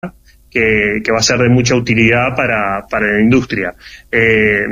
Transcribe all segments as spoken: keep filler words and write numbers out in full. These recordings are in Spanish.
que, que va a ser de mucha utilidad para, para la industria. Eh,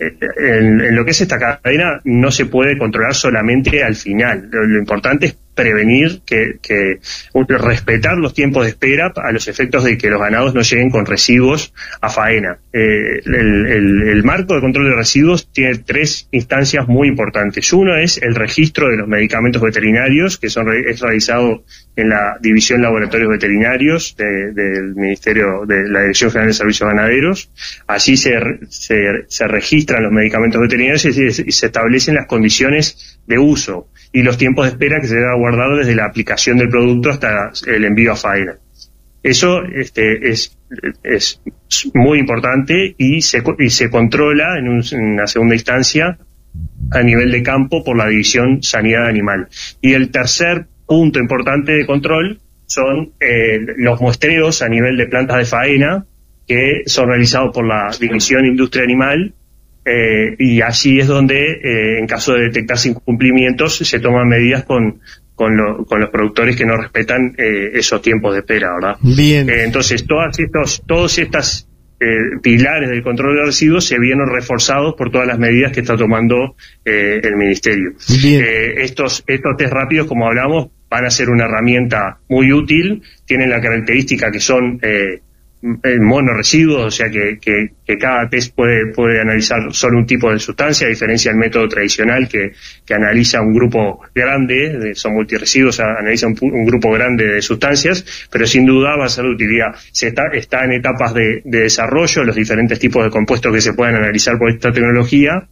en, en lo que es esta cadena no se puede controlar solamente al final. Lo, lo importante es prevenir, que, que respetar los tiempos de espera a los efectos de que los ganados no lleguen con residuos a faena. Eh, el, el, el marco de control de residuos tiene tres instancias muy importantes. Uno es el registro de los medicamentos veterinarios, que son es realizado en la División Laboratorios Veterinarios de, del Ministerio de la Dirección General de Servicios Ganaderos. Allí se, se, se registran los medicamentos veterinarios y se, y se establecen las condiciones de uso y los tiempos de espera que se debe guardar desde la aplicación del producto hasta el envío a faena. Eso este, es, es muy importante y se, y se controla en, un, en una segunda instancia a nivel de campo por la División Sanidad Animal. Y el tercer punto importante de control son eh, los muestreos a nivel de plantas de faena que son realizados por la División Industria Animal. Eh, y allí es donde, eh, en caso de detectarse incumplimientos, se toman medidas con con, lo, con los productores que no respetan eh, esos tiempos de espera, ¿verdad? Bien. Eh, entonces, todas estos, todos estos eh, pilares del control de residuos se vieron reforzados por todas las medidas que está tomando eh, el Ministerio. Bien. Eh, estos, estos test rápidos, como hablamos, van a ser una herramienta muy útil, tienen la característica que son eh, monoresiduos, o sea que, que, que cada test puede, puede analizar solo un tipo de sustancia, a diferencia del método tradicional que, que analiza un grupo grande, de, son multiresiduos, analiza un, un grupo grande de sustancias, pero sin duda va a ser de utilidad. Se está, está en etapas de, de desarrollo, los diferentes tipos de compuestos que se pueden analizar por esta tecnología,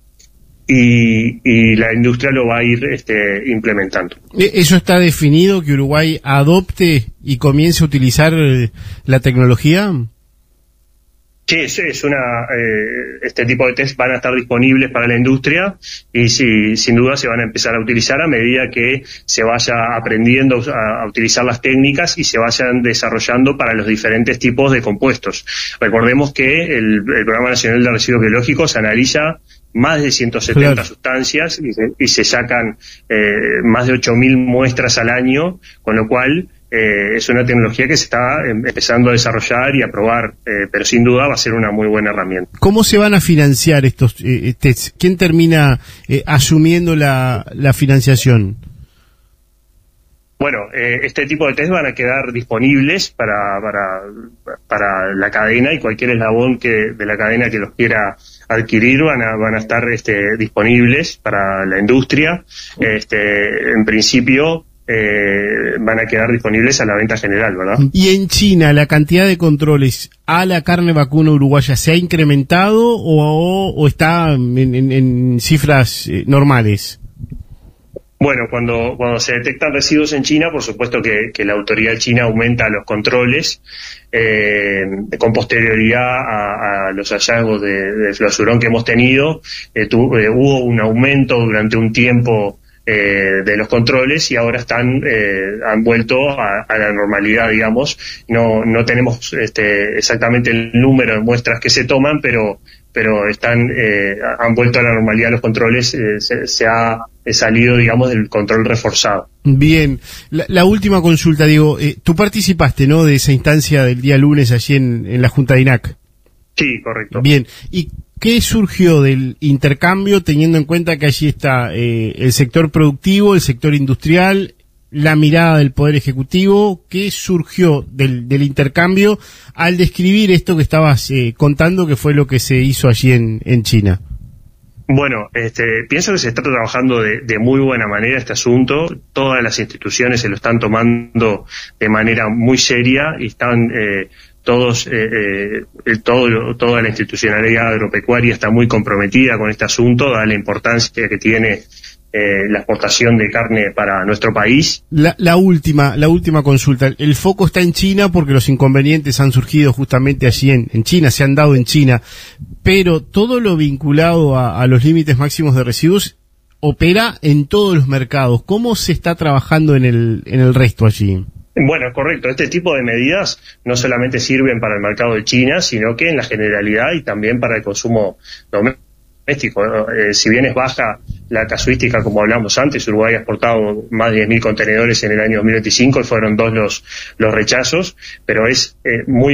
y, y la industria lo va a ir este, implementando. ¿Eso está definido, que Uruguay adopte y comience a utilizar la tecnología? Sí, es, es una, eh, este tipo de test van a estar disponibles para la industria y sí, sin duda se van a empezar a utilizar a medida que se vaya aprendiendo a, a utilizar las técnicas y se vayan desarrollando para los diferentes tipos de compuestos. Recordemos que el, el Programa Nacional de Residuos Biológicos analiza más de ciento setenta claro. sustancias y se, y se sacan eh, más de ocho mil muestras al año, con lo cual eh, es una tecnología que se está empezando a desarrollar y a probar, eh, pero sin duda va a ser una muy buena herramienta. ¿Cómo se van a financiar estos eh, tests? ¿Quién termina eh, asumiendo la, la financiación? Bueno, eh, este tipo de test van a quedar disponibles para, para, para la cadena, y cualquier eslabón que, de la cadena que los quiera adquirir van a, van a estar este, disponibles para la industria. Este, en principio eh, van a quedar disponibles a la venta general, ¿verdad? ¿Y en China la cantidad de controles a la carne vacuna uruguaya se ha incrementado o, o está en, en, en cifras eh, normales? Bueno, cuando cuando se detectan residuos en China, por supuesto que, que la autoridad china aumenta los controles eh, con posterioridad a, a los hallazgos de, de fluoxurón que hemos tenido. Eh, tu, eh, hubo un aumento durante un tiempo eh, de los controles y ahora están eh, han vuelto a, a la normalidad, digamos. No no tenemos este, exactamente el número de muestras que se toman, pero pero están eh, han vuelto a la normalidad los controles, eh, se, se ha salido, digamos, del control reforzado. Bien, la, la última consulta, Diego, eh, tú participaste, ¿no?, de esa instancia del día lunes allí en, en la Junta de I N A C. Sí, correcto. Bien, ¿y qué surgió del intercambio, teniendo en cuenta que allí está eh, el sector productivo, el sector industrial, la mirada del Poder Ejecutivo? ¿Qué surgió del, del intercambio al describir esto que estabas eh, contando, que fue lo que se hizo allí en, en China? Bueno, este, pienso que se está trabajando de, de muy buena manera este asunto. Todas las instituciones se lo están tomando de manera muy seria y están eh, todos, eh, eh, todo, toda la institucionalidad agropecuaria está muy comprometida con este asunto, dada la importancia que tiene eh, la exportación de carne para nuestro país. La, la última, la última consulta. El foco está en China porque los inconvenientes han surgido justamente allí en, en China, se han dado en China. Pero todo lo vinculado a, a los límites máximos de residuos opera en todos los mercados. ¿Cómo se está trabajando en el, en el resto allí? Bueno, correcto. Este tipo de medidas no solamente sirven para el mercado de China, sino que en la generalidad y también para el consumo doméstico. doméstico. Eh, si bien es baja la casuística, como hablamos antes, Uruguay ha exportado más de diez mil contenedores en el año dos mil veinticinco y fueron dos los, los rechazos, pero es eh, muy